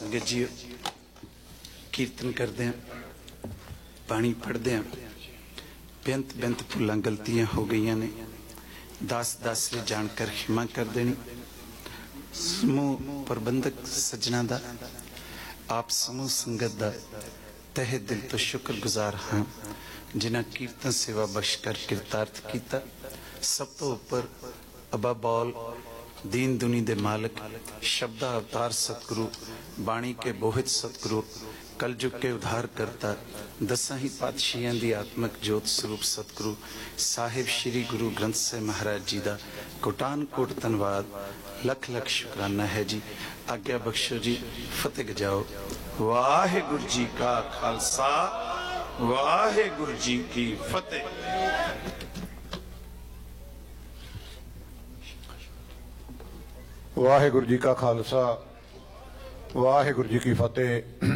संगत जी कीर्तन करते हैं, पानी पढ़ते हैं, बेंत बेंत भुलां गलतियां हो गई ने, दास दासरे जानकर क्षमा कर देनी। समूह प्रबंधक सज्जना दा, आप समूह संगत दा तहे दिल तो शुक्रगुजार हाँ, जिन्हें कीर्तन सेवा बख्श कर किरतार्थ किया। सब तो उपर अबा बौल दीन दुनी दे मालक, शब्दा अवतार सतगुरु, बाणी के बोहित सतगुरु, कलयुग के उद्धार करता, दसा ही पातशाहियां दी आत्मक जोत स्वरूप सतगुरु साहिब श्री गुरु ग्रंथ साहिब महाराज जी का कोटान कोट धन्यवाद, लख लख शुकराना है जी। आज्ञा बख्शो जी, फतेह गजाओ। वाहिगुरु जी का खालसा, वाहिगुरु जी की फतेह। वाहिगुरु जी का खालसा, वाहिगुरु जी की फतेह।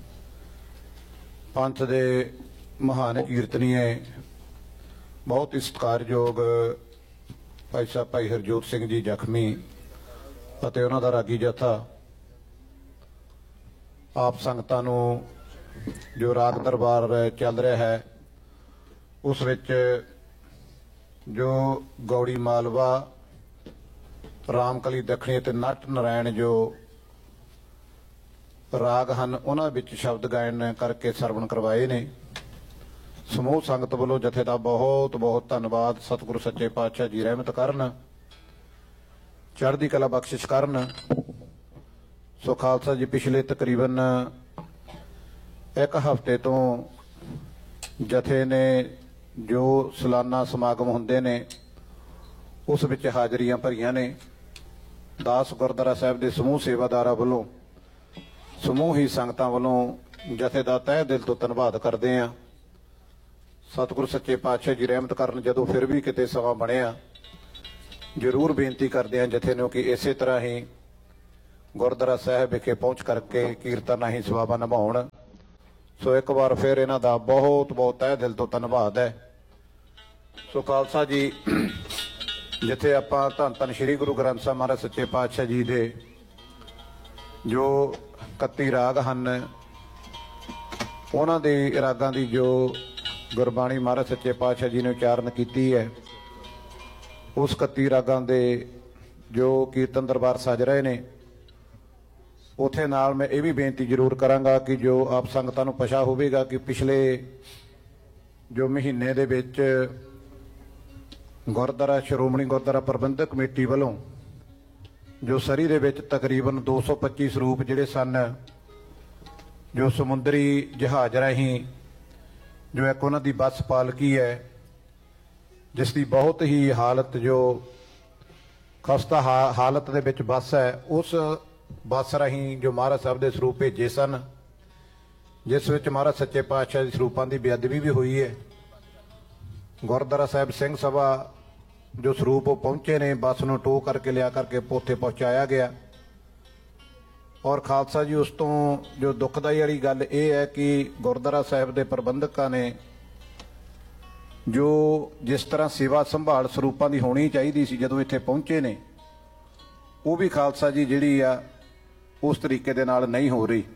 पंथ दे महान कीर्तनीय बहुत ही सत्कारयोग भाई साहब भाई हरजोत सिंह जी जखमी ਅਤੇ ਉਹਨਾਂ ਦਾ ਰਾਗੀ ਜਥਾ ਆਪ ਸੰਗਤਾਂ ਨੂੰ ਜੋ ਰਾਗ ਦਰਬਾਰ ਚੱਲ ਰਿਹਾ ਹੈ ਉਸ ਵਿੱਚ ਜੋ ਗੌੜੀ ਮਾਲਵਾ, ਰਾਮਕਲੀ ਦੱਖਣੀ ਅਤੇ ਨਟ ਨਾਰਾਇਣ ਜੋ ਰਾਗ ਹਨ ਉਹਨਾਂ ਵਿੱਚ ਸ਼ਬਦ ਗਾਇਨ ਕਰਕੇ ਸਰਵਣ ਕਰਵਾਏ ਨੇ। ਸਮੂਹ ਸੰਗਤ ਵੱਲੋਂ ਜਥੇ ਦਾ ਬਹੁਤ ਬਹੁਤ ਧੰਨਵਾਦ। ਸਤਿਗੁਰੂ ਸੱਚੇ ਪਾਤਸ਼ਾਹ ਜੀ ਰਹਿਮਤ ਕਰਨ, ਚੜ੍ਹਦੀ ਕਲਾ ਬਖਸ਼ਿਸ਼ ਕਰਨ। ਸੋ ਖਾਲਸਾ ਜੀ, ਪਿਛਲੇ ਤਕਰੀਬਨ ਇੱਕ ਹਫ਼ਤੇ ਤੋਂ ਜਥੇ ਨੇ ਜੋ ਸਾਲਾਨਾ ਸਮਾਗਮ ਹੁੰਦੇ ਨੇ ਉਸ ਵਿੱਚ ਹਾਜ਼ਰੀਆਂ ਭਰੀਆਂ ਨੇ। ਦਾਸ ਗੁਰਦੁਆਰਾ ਸਾਹਿਬ ਦੇ ਸਮੂਹ ਸੇਵਾਦਾਰਾਂ ਵੱਲੋਂ, ਸਮੂਹ ਹੀ ਸੰਗਤਾਂ ਵੱਲੋਂ ਜਥੇ ਦਾ ਤਹਿ ਦਿਲ ਤੋਂ ਧੰਨਵਾਦ ਕਰਦੇ ਹਾਂ। ਸਤਿਗੁਰੂ ਸੱਚੇ ਪਾਤਸ਼ਾਹ ਜੀ ਰਹਿਮਤ ਕਰਨ। ਜਦੋਂ ਫਿਰ ਵੀ ਕਿਤੇ ਸਮਾਂ ਬਣਿਆ ਜ਼ਰੂਰ ਬੇਨਤੀ ਕਰਦੇ ਹਾਂ ਜਥੇ ਨੂੰ ਕਿ ਇਸੇ ਤਰ੍ਹਾਂ ਹੀ ਗੁਰਦੁਆਰਾ ਸਾਹਿਬ ਵਿਖੇ ਪਹੁੰਚ ਕਰਕੇ ਕੀਰਤਨ ਰਾਹੀਂ ਸੇਵਾਵਾਂ ਨਿਭਾਉਣ। ਸੋ ਇੱਕ ਵਾਰ ਫਿਰ ਇਹਨਾਂ ਦਾ ਬਹੁਤ ਬਹੁਤ ਤਹਿ ਦਿਲ ਤੋਂ ਧੰਨਵਾਦ ਹੈ। ਸੋ ਖਾਲਸਾ ਜੀ, ਜਿੱਥੇ ਆਪਾਂ ਧੰਨ ਧੰਨ ਸ਼੍ਰੀ ਗੁਰੂ ਗ੍ਰੰਥ ਸਾਹਿਬ ਮਹਾਰਾਜ ਸੱਚੇ ਪਾਤਸ਼ਾਹ ਜੀ ਦੇ ਜੋ 31 ਰਾਗ ਹਨ ਉਹਨਾਂ ਦੇ ਰਾਗਾਂ ਦੀ ਜੋ ਗੁਰਬਾਣੀ ਮਹਾਰਾਜ ਸੱਚੇ ਪਾਤਸ਼ਾਹ ਜੀ ਨੇ ਉਚਾਰਨ ਕੀਤੀ ਹੈ, ਉਸ 31 ਰਾਗਾਂ ਦੇ ਜੋ ਕੀਰਤਨ ਦਰਬਾਰ ਸਜ ਰਹੇ ਨੇ ਉੱਥੇ ਨਾਲ ਮੈਂ ਇਹ ਵੀ ਬੇਨਤੀ ਜ਼ਰੂਰ ਕਰਾਂਗਾ ਕਿ ਜੋ ਆਪ ਸੰਗਤਾਂ ਨੂੰ ਪਤਾ ਹੋਵੇਗਾ ਕਿ ਪਿਛਲੇ ਜੋ ਮਹੀਨੇ ਦੇ ਵਿੱਚ ਗੁਰਦੁਆਰਾ ਸ਼੍ਰੋਮਣੀ ਗੁਰਦੁਆਰਾ ਪ੍ਰਬੰਧਕ ਕਮੇਟੀ ਵੱਲੋਂ ਜੋ ਸਰੀ ਦੇ ਵਿੱਚ ਤਕਰੀਬਨ 225 ਸਰੂਪ ਜਿਹੜੇ ਸਨ ਜੋ ਸਮੁੰਦਰੀ ਜਹਾਜ਼ ਰਾਹੀਂ ਜੋ ਇੱਕ ਉਹਨਾਂ ਦੀ ਬੱਸ ਪਾਲਕੀ ਹੈ ਜਿਸ ਦੀ ਬਹੁਤ ਹੀ ਹਾਲਤ ਜੋ ਖਸਤਾ ਹਾਲਤ ਦੇ ਵਿੱਚ ਬੱਸ ਹੈ, ਉਸ ਬੱਸ ਰਾਹੀਂ ਜੋ ਮਹਾਰਾਜ ਸਾਹਿਬ ਦੇ ਸਰੂਪ ਭੇਜੇ ਸਨ ਜਿਸ ਵਿੱਚ ਮਹਾਰਾਜ ਸੱਚੇ ਪਾਤਸ਼ਾਹ ਦੇ ਸਰੂਪਾਂ ਦੀ ਬੇਅਦਬੀ ਵੀ ਹੋਈ ਹੈ। ਗੁਰਦੁਆਰਾ ਸਾਹਿਬ ਸਿੰਘ ਸਭਾ ਜੋ ਸਰੂਪ ਉਹ ਪਹੁੰਚੇ ਨੇ, ਬੱਸ ਨੂੰ ਟੋ ਕਰਕੇ ਲਿਆ ਕਰਕੇ ਉੱਥੇ ਪਹੁੰਚਾਇਆ ਗਿਆ। ਔਰ ਖਾਲਸਾ ਜੀ, ਉਸ ਤੋਂ ਜੋ ਦੁਖਦਾਈ ਵਾਲੀ ਗੱਲ ਇਹ ਹੈ ਕਿ ਗੁਰਦੁਆਰਾ ਸਾਹਿਬ ਦੇ ਪ੍ਰਬੰਧਕਾਂ ਨੇ ਜੋ ਜਿਸ ਤਰ੍ਹਾਂ ਸੇਵਾ ਸੰਭਾਲ ਸਰੂਪਾਂ ਦੀ ਹੋਣੀ ਚਾਹੀਦੀ ਸੀ ਜਦੋਂ ਇੱਥੇ ਪਹੁੰਚੇ ਨੇ, ਉਹ ਵੀ ਖਾਲਸਾ ਜੀ ਜਿਹੜੀ ਆ ਉਸ ਤਰੀਕੇ ਦੇ ਨਾਲ ਨਹੀਂ ਹੋ ਰਹੀ।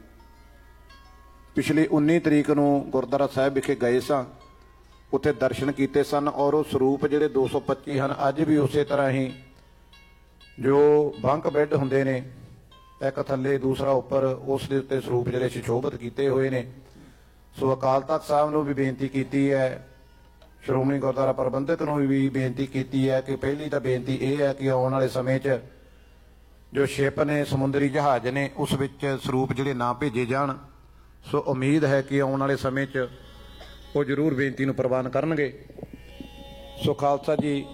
ਪਿਛਲੀ 19 ਤਰੀਕ ਨੂੰ ਗੁਰਦੁਆਰਾ ਸਾਹਿਬ ਵਿਖੇ ਗਏ ਸਾਂ, ਉੱਥੇ ਦਰਸ਼ਨ ਕੀਤੇ ਸਨ ਔਰ ਉਹ ਸਰੂਪ ਜਿਹੜੇ 225 ਹਨ ਅੱਜ ਵੀ ਉਸੇ ਤਰ੍ਹਾਂ ਹੀ ਜੋ ਬੰਕ ਬੈੱਡ ਹੁੰਦੇ ਨੇ, ਇੱਕ ਥੱਲੇ ਦੂਸਰਾ ਉੱਪਰ, ਉਸ ਦੇ ਉੱਤੇ ਸਰੂਪ ਜਿਹੜੇ ਸੁਸ਼ੋਭਿਤ ਕੀਤੇ ਹੋਏ ਨੇ। ਸੋ ਅਕਾਲ ਤਖਤ ਸਾਹਿਬ ਨੂੰ ਵੀ ਬੇਨਤੀ ਕੀਤੀ ਹੈ, ਸ਼੍ਰੋਮਣੀ ਗੁਰਦੁਆਰਾ ਪ੍ਰਬੰਧਕ ਨੂੰ ਵੀ ਬੇਨਤੀ ਕੀਤੀ ਹੈ ਕਿ ਪਹਿਲੀ ਤਾਂ ਬੇਨਤੀ ਇਹ ਹੈ ਕਿ ਆਉਣ ਵਾਲੇ ਸਮੇਂ 'ਚ ਜੋ ਸ਼ਿਪ ਨੇ, ਸਮੁੰਦਰੀ ਜਹਾਜ਼ ਨੇ, ਉਸ ਵਿੱਚ ਸਰੂਪ ਜਿਹੜੇ ਨਾ ਭੇਜੇ ਜਾਣ। ਸੋ ਉਮੀਦ ਹੈ ਕਿ ਆਉਣ ਵਾਲੇ ਸਮੇਂ 'ਚ ਉਹ ਜ਼ਰੂਰ ਬੇਨਤੀ ਨੂੰ ਪ੍ਰਵਾਨ ਕਰਨਗੇ। ਸੋ ਖਾਲਸਾ ਜੀ,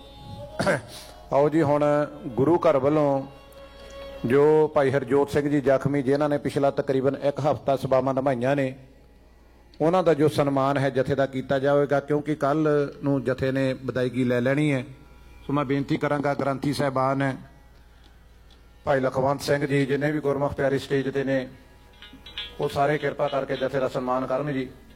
ਆਓ ਜੀ ਹੁਣ ਗੁਰੂ ਘਰ ਵੱਲੋਂ ਜੋ ਭਾਈ ਹਰਜੋਤ ਸਿੰਘ ਜੀ ਜ਼ਖਮੀ ਜਿਨ੍ਹਾਂ ਨੇ ਪਿਛਲਾ ਤਕਰੀਬਨ ਇੱਕ ਹਫ਼ਤਾ ਸੇਵਾਵਾਂ ਨਿਭਾਈਆਂ ਨੇ, ਉਹਨਾਂ ਦਾ ਜੋ ਸਨਮਾਨ ਹੈ ਜਥੇ ਦਾ ਕੀਤਾ ਜਾਵੇਗਾ ਕਿਉਂਕਿ ਕੱਲ ਨੂੰ ਜਥੇ ਨੇ ਵਿਦਾਇਗੀ ਲੈ ਲੈਣੀ ਹੈ। ਸੋ ਮੈਂ ਬੇਨਤੀ ਕਰਾਂਗਾ ਗ੍ਰੰਥੀ ਸਾਹਿਬਾਨ ਹੈ ਭਾਈ ਲਖਵੰਤ ਸਿੰਘ ਜੀ ਜਿੰਨੇ ਵੀ ਗੁਰਮੁਖ ਪਿਆਰੀ ਸਟੇਜ ਤੇ ਨੇ ਉਹ ਸਾਰੇ ਕਿਰਪਾ ਕਰਕੇ ਜਥੇ ਦਾ ਸਨਮਾਨ ਕਰਨ ਜੀ।